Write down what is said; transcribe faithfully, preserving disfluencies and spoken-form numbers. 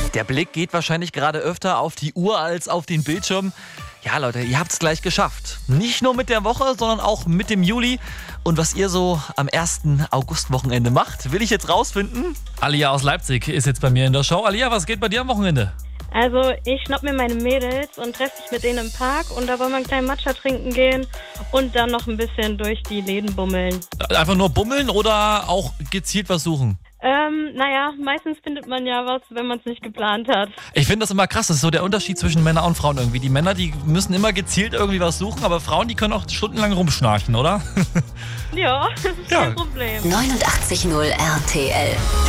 Der Blick geht wahrscheinlich gerade öfter auf die Uhr als auf den Bildschirm. Ja, Leute, ihr habt es gleich geschafft. Nicht nur mit der Woche, sondern auch mit dem Juli. Und was ihr so am ersten August-Wochenende macht, will ich jetzt rausfinden. Alia aus Leipzig ist jetzt bei mir in der Show. Alia, was geht bei dir am Wochenende? Also ich schnapp mir meine Mädels und treffe mich mit denen im Park und da wollen wir einen kleinen Matcha trinken gehen und dann noch ein bisschen durch die Läden bummeln. Einfach nur bummeln oder auch gezielt was suchen? Ähm, naja, meistens findet man ja was, wenn man es nicht geplant hat. Ich finde das immer krass, das ist so der Unterschied zwischen Männern und Frauen irgendwie. Die Männer, die müssen immer gezielt irgendwie was suchen, aber Frauen, die können auch stundenlang rumschnarchen, oder? Ja, das ist Ja. kein Problem. neunundachtzig Komma null R T L